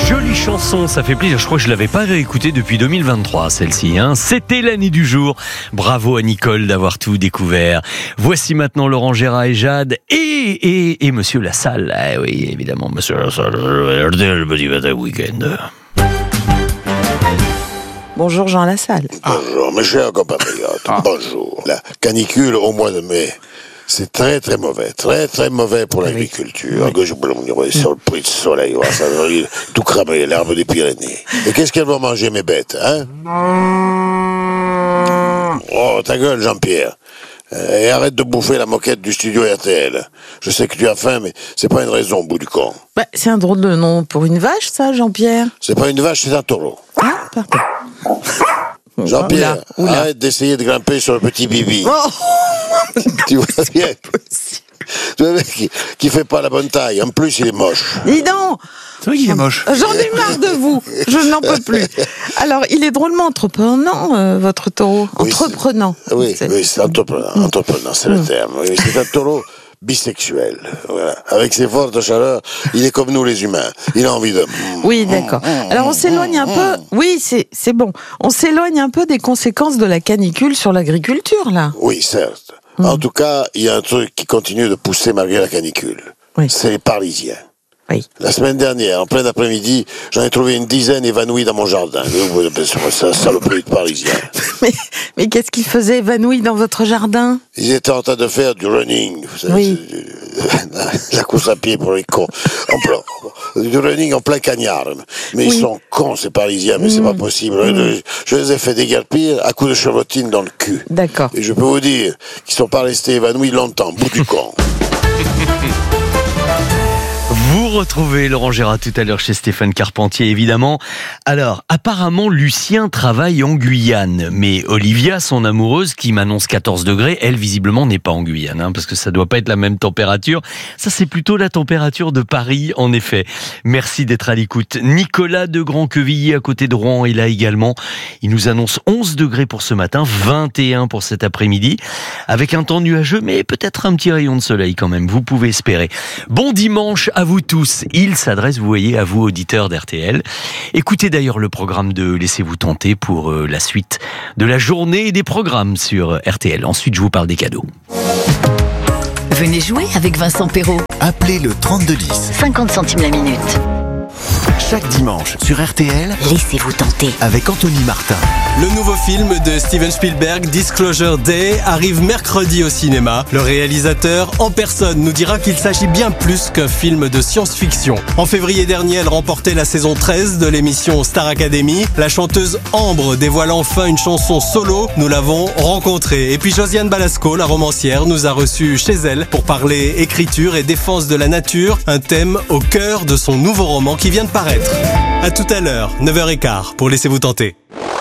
Jolie chanson, ça fait plaisir. Je crois que je l'avais pas réécoutée depuis 2023, celle-ci. C'était l'année du jour. Bravo à Nicole d'avoir tout découvert. Voici maintenant Laurent Gérard et Jade et Monsieur Lassalle. Ah oui, évidemment, Monsieur Lassalle. Le petit matin week-end. Bonjour Jean Lassalle. Bonjour mes chers compatriotes, bonjour. La canicule au mois de mai, c'est très très mauvais pour l'agriculture. Sur le prix de soleil, ça va tout cramer, l'herbe des Pyrénées. Et qu'est-ce qu'elles vont manger mes bêtes, hein? Oh, ta gueule Jean-Pierre. Et arrête de bouffer la moquette du studio RTL. Je sais que tu as faim, mais c'est pas une raison au bout du compte. C'est un drôle de nom pour une vache, ça, Jean-Pierre. C'est pas une vache, c'est un taureau. Ah, pardon. Jean-Pierre, Oula. arrête d'essayer de grimper sur le petit bibi. Oh Tu vois bien. Tu vois qui fait pas la bonne taille. En plus, il est moche. Dis donc. C'est vrai qu'il est moche. J'en ai marre de vous. Je n'en peux plus. Alors, il est drôlement entreprenant, votre taureau. Oui, Entreprenant. Oui, c'est entreprenant. Entreprenant, c'est le terme. Oui, c'est un taureau bisexuel. Voilà. Avec ses fortes chaleurs, il est comme nous les humains. Il a envie de... Oui, d'accord. Alors, on s'éloigne un peu. Oui, c'est bon. On s'éloigne un peu des conséquences de la canicule sur l'agriculture, là. Oui, certes. En tout cas, il y a un truc qui continue de pousser malgré la canicule. Oui. C'est les Parisiens. Oui. La semaine dernière, en plein après-midi, j'en ai trouvé une dizaine évanouies dans mon jardin. C'est saloperie de Parisiens. Mais qu'est-ce qu'il faisait évanoui dans votre jardin? Ils étaient en train de faire du running. Vous savez, Oui. La course à pied pour les cons. Du running en plein cagnard. Mais Oui. ils sont cons, ces Parisiens, mais c'est pas possible. Je les ai fait déguerpir à coups de chevotine dans le cul. D'accord. Et je peux vous dire qu'ils sont pas restés évanouis longtemps, bout du con. Vous retrouvez Laurent Gérard tout à l'heure chez Stéphane Carpentier, évidemment. Alors, apparemment, Lucien travaille en Guyane. Mais Olivia, son amoureuse, qui m'annonce 14 degrés, elle, visiblement, n'est pas en Guyane. Parce que ça doit pas être la même température. Ça, c'est plutôt la température de Paris, en effet. Merci d'être à l'écoute. Nicolas de Grand-Quevilly, à côté de Rouen, est là également. Il nous annonce 11 degrés pour ce matin, 21 pour cet après-midi. Avec un temps nuageux, mais peut-être un petit rayon de soleil quand même. Vous pouvez espérer. Bon dimanche à vous tous. Il s'adresse, vous voyez, à vous, auditeurs d'RTL. Écoutez d'ailleurs le programme de Laissez-vous tenter pour la suite de la journée et des programmes sur RTL. Ensuite, je vous parle des cadeaux. Venez jouer avec Vincent Perrault. Appelez le 3210. 50 centimes la minute. Chaque dimanche sur RTL Laissez-vous tenter. avec Anthony Martin. Le nouveau film de Steven Spielberg, Disclosure Day, arrive mercredi au cinéma. Le réalisateur, en personne, nous dira qu'il s'agit bien plus qu'un film de science-fiction. En février dernier, elle remportait la saison 13 de l'émission Star Academy. La chanteuse Ambre dévoile enfin une chanson solo. Nous l'avons rencontrée. Et puis Josiane Balasco, la romancière, nous a reçus chez elle pour parler écriture et défense de la nature, un thème au cœur de son nouveau roman qui vient de paraître. À tout à l'heure, 9h15 pour Laissez-vous tenter.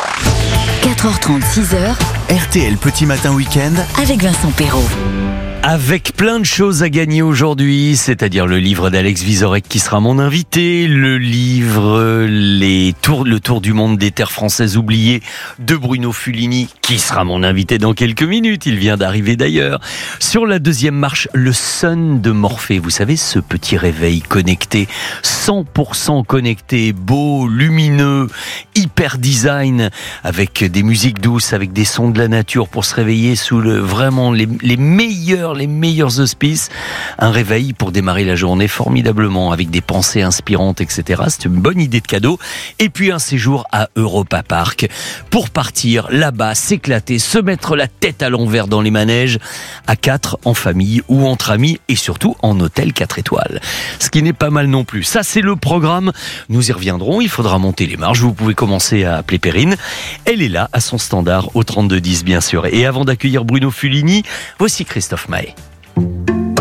4h30, 6h, RTL Petit Matin Week-end. avec Vincent Perrault. Avec plein de choses à gagner aujourd'hui, c'est-à-dire le livre d'Alex Vizorek qui sera mon invité, le livre le tour du monde des terres françaises oubliées de Bruno Fulini qui sera mon invité dans quelques minutes, il vient d'arriver d'ailleurs. Sur la deuxième marche, le Sun de Morphée, vous savez ce petit réveil connecté, 100% connecté, beau, lumineux, hyper design, avec des musiques douces, avec des sons de la nature pour se réveiller sous vraiment les meilleurs auspices, un réveil pour démarrer la journée formidablement avec des pensées inspirantes, etc. C'est une bonne idée de cadeau. Et puis un séjour à Europa Park pour partir là-bas, s'éclater, se mettre la tête à l'envers dans les manèges, à 4, en famille ou entre amis, et surtout en hôtel 4 étoiles. Ce qui n'est pas mal non plus. Ça, c'est le programme. Nous y reviendrons. Il faudra monter les marches. Vous pouvez commencer à appeler Perrine. Elle est là, à son standard, au 3210, bien sûr. Et avant d'accueillir Bruno Fulini, voici Christophe Maé.